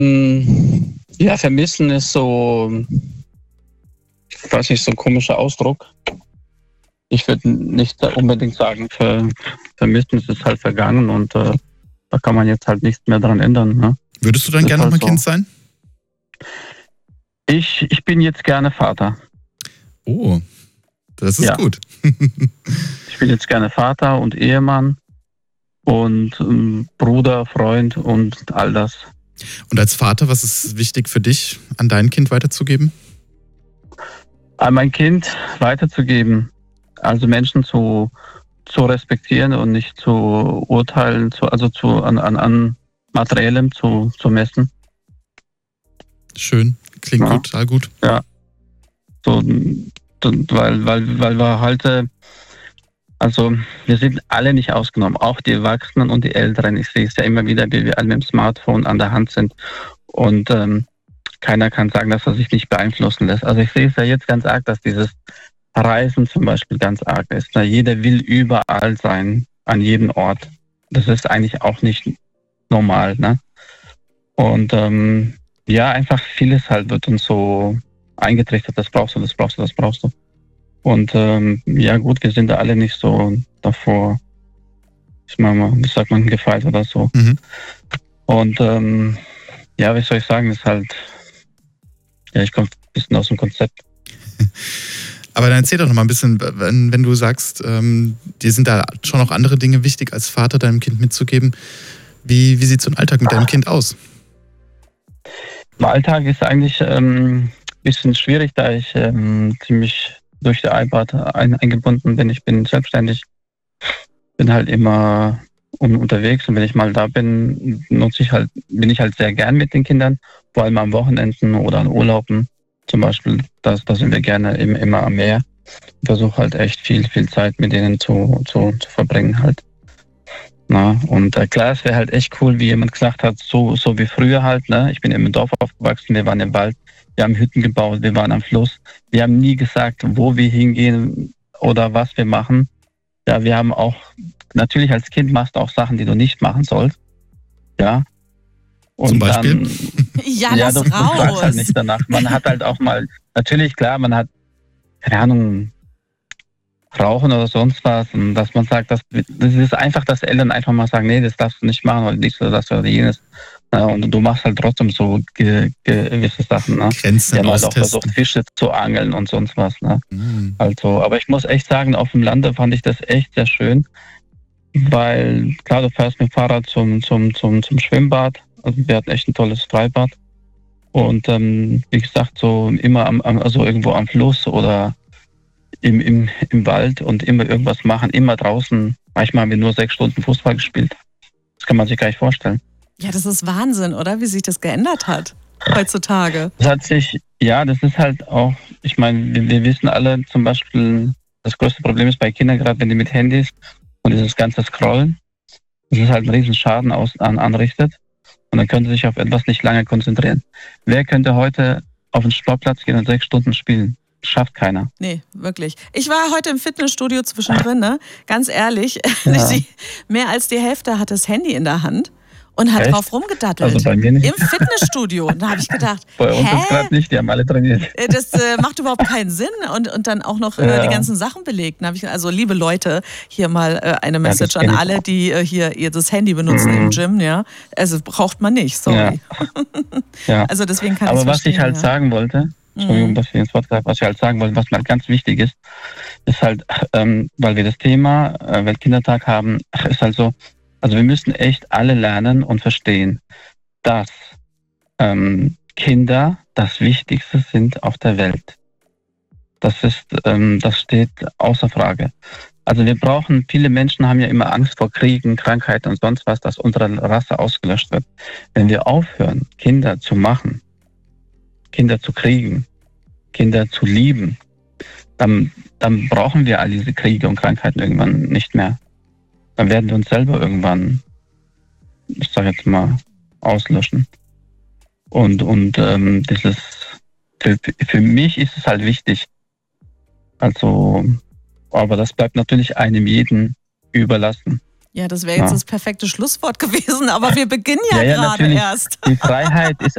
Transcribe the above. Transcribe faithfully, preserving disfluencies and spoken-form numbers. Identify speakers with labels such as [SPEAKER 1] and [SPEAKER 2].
[SPEAKER 1] Mm, Ja, vermissen ist so, ich weiß nicht, so ein komischer Ausdruck. Ich würde nicht unbedingt sagen, ver, vermissen ist es halt vergangen und äh, da kann man jetzt halt nichts mehr dran ändern. Ne?
[SPEAKER 2] Würdest du dann
[SPEAKER 1] Ist
[SPEAKER 2] gerne
[SPEAKER 1] halt
[SPEAKER 2] nochmal
[SPEAKER 1] so.
[SPEAKER 2] Kind sein?
[SPEAKER 1] Ich, ich bin jetzt gerne Vater.
[SPEAKER 2] Oh, das ist
[SPEAKER 1] Ja.
[SPEAKER 2] gut.
[SPEAKER 1] Ich bin jetzt gerne Vater und Ehemann und ähm, Bruder, Freund und all das.
[SPEAKER 2] Und als Vater, was ist wichtig für dich, an dein Kind weiterzugeben?
[SPEAKER 1] An mein Kind weiterzugeben, also Menschen zu, zu respektieren und nicht zu urteilen, zu, also zu, an, an, an Materiellem zu, zu messen.
[SPEAKER 2] Schön, klingt
[SPEAKER 1] Ja.
[SPEAKER 2] gut, total gut.
[SPEAKER 1] So, weil, weil, weil wir heute, also wir sind alle nicht ausgenommen, auch die Erwachsenen und die Älteren. Ich sehe es ja immer wieder, wie wir alle mit dem Smartphone an der Hand sind und ähm, keiner kann sagen, dass er sich nicht beeinflussen lässt. Also ich sehe es ja jetzt ganz arg, dass dieses Reisen zum Beispiel ganz arg ist. Na, jeder will überall sein, an jedem Ort. Das ist eigentlich auch nicht normal, ne? Und ähm, ja, einfach vieles halt wird uns so eingetrichtert, das brauchst du, das brauchst du, das brauchst du. Und ähm, ja gut, wir sind da alle nicht so davor, ich meine mal, wie sagt man, gefeit oder so.
[SPEAKER 2] Mhm.
[SPEAKER 1] Und ähm, ja, wie soll ich sagen, ist halt, ja, ich komme ein bisschen aus dem Konzept.
[SPEAKER 2] Aber dann erzähl doch noch mal ein bisschen, wenn, wenn du sagst, ähm, dir sind da schon noch andere Dinge wichtig, als Vater deinem Kind mitzugeben. Wie, wie sieht so ein Alltag mit deinem Kind aus?
[SPEAKER 1] Im Alltag ist eigentlich ähm, ein bisschen schwierig, da ich ähm, ziemlich durch die iPad ein, eingebunden bin. Ich bin selbstständig, bin halt immer un, unterwegs und wenn ich mal da bin, nutze ich halt, bin ich halt sehr gern mit den Kindern, vor allem am Wochenenden oder an Urlauben. Zum Beispiel, da das sind wir gerne im, immer am Meer. Ich versuche halt echt viel, viel Zeit mit denen zu, zu, zu verbringen halt. Na, und äh, klar, es wäre halt echt cool, wie jemand gesagt hat, so, so wie früher halt. Ne? Ich bin im Dorf aufgewachsen, wir waren im Wald, wir haben Hütten gebaut, wir waren am Fluss. Wir haben nie gesagt, wo wir hingehen oder was wir machen. Ja, wir haben auch, natürlich als Kind machst du auch Sachen, die du nicht machen sollst. Ja. Und
[SPEAKER 2] Zum Beispiel?
[SPEAKER 1] Dann,
[SPEAKER 3] Ja,
[SPEAKER 1] ja,
[SPEAKER 3] lass
[SPEAKER 1] du, du fragst
[SPEAKER 3] raus.
[SPEAKER 1] halt nicht danach. Man hat halt auch mal, natürlich klar, man hat, keine Ahnung, Rauchen oder sonst was. Und dass man sagt, das, das ist einfach, dass Eltern einfach mal sagen, nee, das darfst du nicht machen oder dies oder das oder jenes. Ja, und du machst halt trotzdem so ge, ge, gewisse Sachen. Ne?
[SPEAKER 2] Grenzen
[SPEAKER 1] Die haben halt auch
[SPEAKER 2] austesten.
[SPEAKER 1] versucht, Fische zu angeln und sonst was. Ne?
[SPEAKER 2] Mhm.
[SPEAKER 1] Also, aber ich muss echt sagen, auf dem Lande fand ich das echt sehr schön. Weil, klar, du fährst mit dem Fahrrad zum, zum, zum, zum Schwimmbad. Also wir hatten echt ein tolles Freibad. Und ähm, wie gesagt, so immer am, am, also irgendwo am Fluss oder im, im, im Wald und immer irgendwas machen, immer draußen. Manchmal haben wir nur sechs Stunden Fußball gespielt. Das kann man sich gar nicht vorstellen.
[SPEAKER 3] Ja, das ist Wahnsinn, oder? Wie sich das geändert hat heutzutage.
[SPEAKER 1] Das hat sich, ja, das ist halt auch, ich meine, wir, wir wissen alle zum Beispiel, das größte Problem ist bei Kindern, gerade wenn die mit Handys und dieses ganze Scrollen, das ist halt einen riesen Schaden aus, an, anrichtet. Und dann können sie sich auf etwas nicht lange konzentrieren. Wer könnte heute auf den Sportplatz gehen und sechs Stunden spielen? Schafft keiner.
[SPEAKER 3] Nee, wirklich. Ich war heute im Fitnessstudio zwischendrin, ne? Ganz ehrlich.
[SPEAKER 1] Ja.
[SPEAKER 3] Die, mehr als die Hälfte hat das Handy in der Hand und hat
[SPEAKER 1] Echt?
[SPEAKER 3] drauf rumgedattelt.
[SPEAKER 1] Also bei mir nicht.
[SPEAKER 3] Im Fitnessstudio. Und da habe ich gedacht,
[SPEAKER 1] Bei uns ist
[SPEAKER 3] hä?
[SPEAKER 1] gerade nicht, die haben alle trainiert.
[SPEAKER 3] Äh, Das äh, macht überhaupt keinen Sinn und, und dann auch noch äh,
[SPEAKER 1] Ja.
[SPEAKER 3] die ganzen Sachen belegt. Dann hab ich, also liebe Leute, hier mal äh, eine Message
[SPEAKER 1] kenn
[SPEAKER 3] an
[SPEAKER 1] ich
[SPEAKER 3] alle,
[SPEAKER 1] auch.
[SPEAKER 3] die äh, hier ihr das Handy benutzen
[SPEAKER 1] Mhm.
[SPEAKER 3] im Gym, ja. Also braucht man nicht, sorry.
[SPEAKER 1] Ja.
[SPEAKER 3] Also deswegen kann
[SPEAKER 1] Aber
[SPEAKER 3] ich's
[SPEAKER 1] was ich
[SPEAKER 3] verstehen,
[SPEAKER 1] halt
[SPEAKER 3] ja.
[SPEAKER 1] sagen wollte, Entschuldigung,
[SPEAKER 3] Mhm.
[SPEAKER 1] dass ich ins Wort greife, was ich halt sagen wollte, was mir halt ganz wichtig ist, ist halt, ähm, weil wir das Thema äh, Weltkindertag haben, ist halt so, also wir müssen echt alle lernen und verstehen, dass ähm, Kinder das Wichtigste sind auf der Welt. Das ist, ähm, das steht außer Frage. Also wir brauchen, viele Menschen haben ja immer Angst vor Kriegen, Krankheiten und sonst was, dass unsere Rasse ausgelöscht wird. Wenn wir aufhören, Kinder zu machen, Kinder zu kriegen, Kinder zu lieben, dann, dann brauchen wir all diese Kriege und Krankheiten irgendwann nicht mehr. Dann werden wir uns selber irgendwann, ich sage jetzt mal, auslöschen. Und, und ähm, dieses, für, für mich ist es halt wichtig. Also, aber das bleibt natürlich einem jeden überlassen.
[SPEAKER 3] Ja, das wäre jetzt
[SPEAKER 1] Ja.
[SPEAKER 3] das perfekte Schlusswort gewesen, aber wir beginnen ja,
[SPEAKER 1] Ja, ja,
[SPEAKER 3] gerade
[SPEAKER 1] natürlich.
[SPEAKER 3] erst.
[SPEAKER 1] Die Freiheit ist